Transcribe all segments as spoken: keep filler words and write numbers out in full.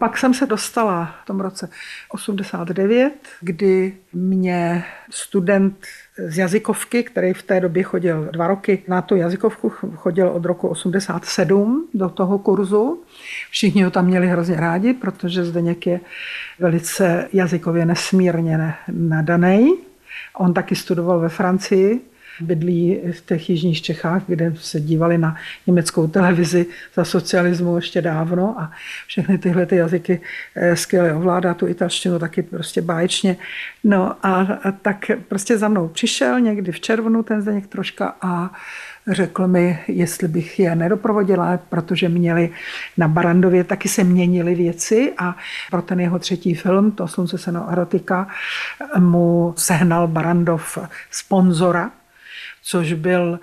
pak jsem se dostala v tom roce osmdesát devět, kdy mě student z jazykovky, který v té době chodil dva roky na tu jazykovku, chodil od roku osmdesát sedm do toho kurzu. Všichni ho tam měli hrozně rádi, protože Zdeněk je velice jazykově nesmírně nadaný. On taky studoval ve Francii, bydlí v těch jižních Čechách, kde se dívali na německou televizi za socialismu ještě dávno a všechny tyhle ty jazyky skvěle ovládá, tu italštinu taky prostě báječně. No a, a tak prostě za mnou přišel někdy v červnu ten Zdeněk troška a řekl mi, jestli bych je nedoprovodila, protože měli na Barrandově, taky se měnily věci a pro ten jeho třetí film, to Slunce, seno, erotika, mu sehnal Barrandov sponzora, což byl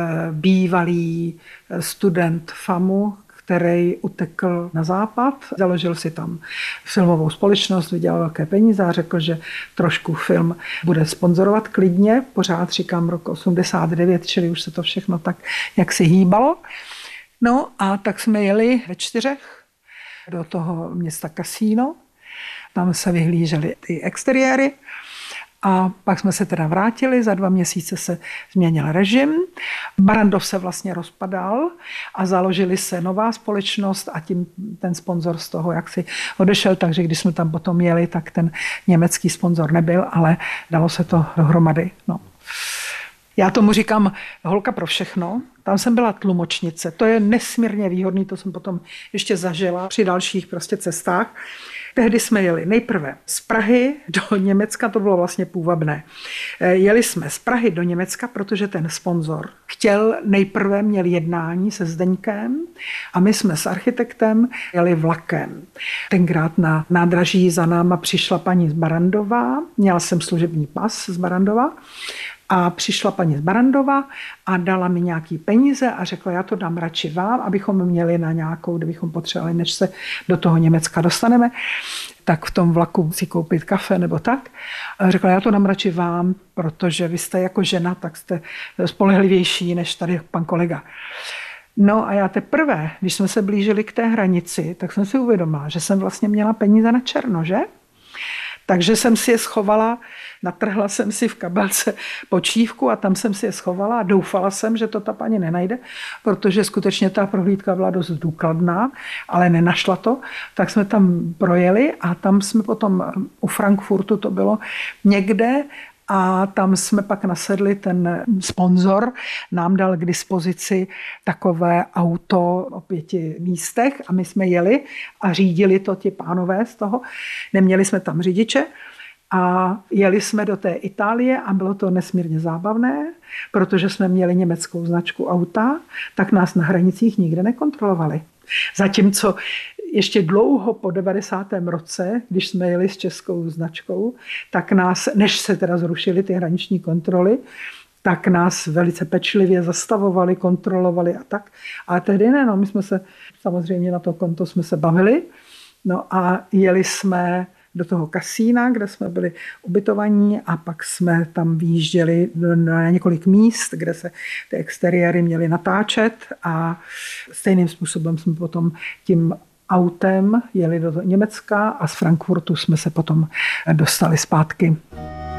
bývalý student FAMu, který utekl na západ, založil si tam filmovou společnost, vydělal velké peníze a řekl, že trošku film bude sponzorovat klidně. Pořád říkám rok osmdesát devět, čili už se to všechno tak jak si hýbalo. No a tak jsme jeli ve čtyřech do toho města Casino. Tam se vyhlížely ty exteriéry. A pak jsme se teda vrátili, za dva měsíce se změnil režim. Barrandov se vlastně rozpadal a založili se nová společnost a tím ten sponzor z toho, jak si odešel, takže když jsme tam potom jeli, tak ten německý sponzor nebyl, ale dalo se to dohromady. No. Já tomu říkám holka pro všechno. Tam jsem byla tlumočnice. To je nesmírně výhodný, to jsem potom ještě zažila při dalších prostě cestách. Tehdy jsme jeli nejprve z Prahy do Německa, to bylo vlastně půvabné. Jeli jsme z Prahy do Německa, protože ten sponzor chtěl, nejprve měl jednání se Zdeňkem a my jsme s architektem jeli vlakem. Tenkrát na nádraží za náma přišla paní z Barrandova, měla jsem služební pas z Barrandova, a přišla paní z Barrandova a dala mi nějaký peníze a řekla, já to dám radši vám, abychom měli na nějakou, kdybychom potřebovali, než se do toho Německa dostaneme, tak v tom vlaku si koupit kafe nebo tak. A řekla, já to dám radši vám, protože vy jste jako žena, tak jste spolehlivější než tady pan kolega. No a já teprve, když jsme se blížili k té hranici, tak jsem si uvědomila, že jsem vlastně měla peníze na černo, že? Takže jsem si je schovala, natrhla jsem si v kabelce počívku a tam jsem si je schovala a doufala jsem, že to ta paní nenajde, protože skutečně ta prohlídka byla dost důkladná, ale nenašla to. Tak jsme tam projeli a tam jsme potom u Frankfurtu to bylo někde a tam jsme pak nasedli, ten sponzor nám dal k dispozici takové auto o pěti místech a my jsme jeli a řídili to ti pánové z toho. Neměli jsme tam řidiče a jeli jsme do té Itálie a bylo to nesmírně zábavné, protože jsme měli německou značku auta, tak nás na hranicích nikde nekontrolovali. Zatímco ještě dlouho po devadesátém roce, když jsme jeli s českou značkou, tak nás, než se teda zrušily ty hraniční kontroly, tak nás velice pečlivě zastavovali, kontrolovali a tak. Ale tehdy ne, no, my jsme se, samozřejmě na to konto jsme se bavili, no a jeli jsme do toho kasína, kde jsme byli ubytovaní a pak jsme tam vyjížděli na několik míst, kde se ty exteriéry měly natáčet a stejným způsobem jsme potom tím autem jeli do Německa a z Frankfurtu jsme se potom dostali zpátky.